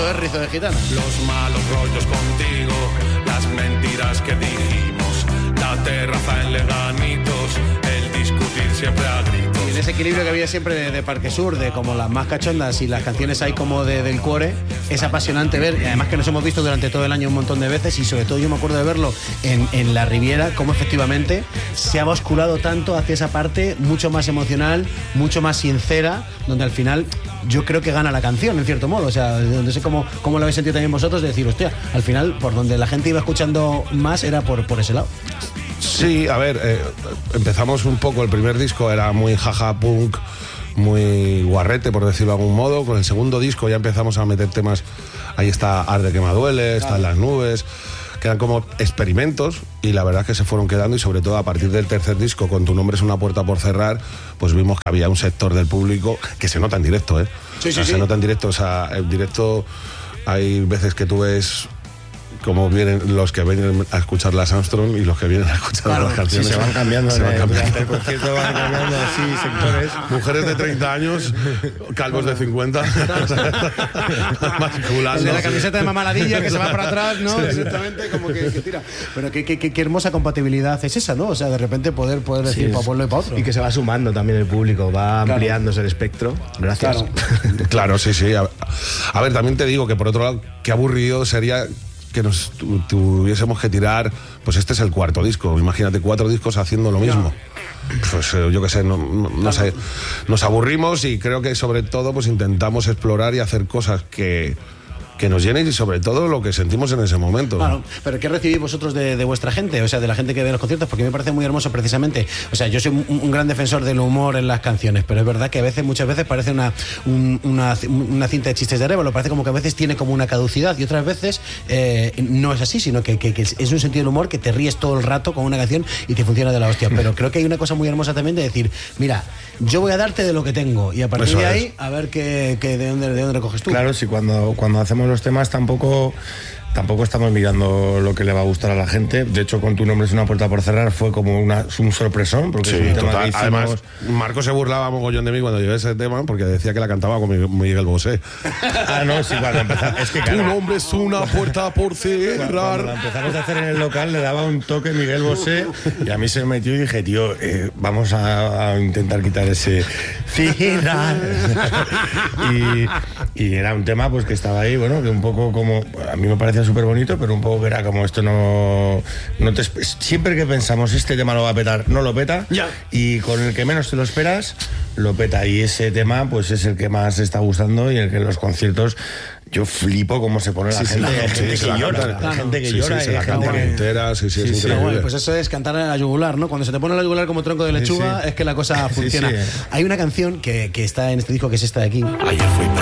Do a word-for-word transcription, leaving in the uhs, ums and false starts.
Esto es Rizo de Gitana. Los malos rollos contigo, las mentiras que dijimos, la terraza en Leganitos, el discutir siempre a gritos. Y en ese equilibrio que había siempre de, de Parque Sur, de como las más cachondas y las canciones ahí como de, del cuore, es apasionante ver, y además que nos hemos visto durante todo el año un montón de veces, y sobre todo yo me acuerdo de verlo en, en la Riviera, cómo efectivamente se ha basculado tanto hacia esa parte mucho más emocional, mucho más sincera, donde al final yo creo que gana la canción, en cierto modo. O sea, no sé cómo, cómo lo habéis sentido también vosotros, de decir, hostia, al final por donde la gente iba escuchando más era por, por ese lado. Sí, a ver, eh, empezamos un poco, el primer disco era muy jaja punk, muy guarrete, por decirlo de algún modo. Con el segundo disco ya empezamos a meter temas, ahí está Arde que me duele, están Las Nubes, que eran como experimentos, y la verdad es que se fueron quedando, y sobre todo a partir del tercer disco, con Tu nombre es una puerta por cerrar, pues vimos que había un sector del público que se nota en directo, ¿eh? Sí, o sea, sí, se sí. nota en directo, o sea, en directo hay veces que tú ves como vienen los que vienen a escuchar las Armstrong y los que vienen a escuchar claro, las canciones. Sí, se van cambiando, se van eh, cambiando. durante el concierto van cambiando así sectores. Mujeres de treinta años, calvos de cincuenta, masculando. El de la camiseta de mamaladilla que se va para atrás, ¿no? Sí, exactamente, como que, que tira. Pero qué, qué, qué hermosa compatibilidad es esa, ¿no? O sea, de repente poder, poder decir Sí, para pueblo y para otro. Y que se va sumando también el público, va ampliándose el espectro. Gracias. Claro. Claro, sí, sí. A, a ver, también te digo que por otro lado, qué aburrido sería que nos tu, tuviésemos que tirar, pues este es el cuarto disco, imagínate cuatro discos haciendo lo mismo. Pues eh, yo qué sé, no, no, no sé, nos aburrimos, y creo que sobre todo pues intentamos explorar y hacer cosas que que nos llenen, y sobre todo lo que sentimos en ese momento. Claro, pero ¿qué recibís vosotros de, de vuestra gente? O sea, de la gente que ve los conciertos, porque me parece muy hermoso precisamente. O sea, yo soy un, un gran defensor del humor en las canciones, pero es verdad que a veces, muchas veces parece una, un, una, una cinta de chistes de Arévalo, parece como que a veces tiene como una caducidad, y otras veces eh, no es así, sino que, que, que es un sentido del humor que te ríes todo el rato con una canción y te funciona de la hostia. Pero creo que hay una cosa muy hermosa también de decir, mira, yo voy a darte de lo que tengo, y a partir Eso de es. ahí a ver qué, qué, de, dónde, de dónde recoges tú. Claro, si cuando, cuando hacemos los temas tampoco tampoco estamos mirando lo que le va a gustar a la gente. De hecho, con Tu nombre es una puerta por cerrar fue como una, un sorpresón, porque Sí, es un tema total. que hicimos... Además, Marco se burlaba mogollón de mí cuando llevé ese tema, porque decía que la cantaba con Miguel Bosé. Ah, no, sí, cuando empezamos... Es que, Tu claro, nombre es una puerta por cuando la cerrar. empezamos a hacer en el local le daba un toque Miguel Bosé, y a mí se me metió y dije, tío, eh, vamos a, a intentar quitar ese cerrar. y, y era un tema pues que estaba ahí, bueno, que un poco como, a mí me parecía súper bonito, pero un poco que era como esto no, no te, siempre que pensamos este tema lo va a petar, no lo peta, Ya. y con el que menos te lo esperas lo peta, y ese tema pues es el que más está gustando, y el que en los conciertos yo flipo cómo se pone la Sí, sí, gente, la- hay sí, gente se que la llora, canta. hay gente que Sí, sí, llora, se y la hay canta gente que... entera, sí, sí, es Sí, sí, increíble. Bueno, pues eso es cantar a la yugular, ¿no? Cuando se te pone la yugular como tronco de lechuga, Sí, sí. es que la cosa Sí, funciona. sí. Hay una canción que, que está en este disco, que es esta de aquí. Ayer fui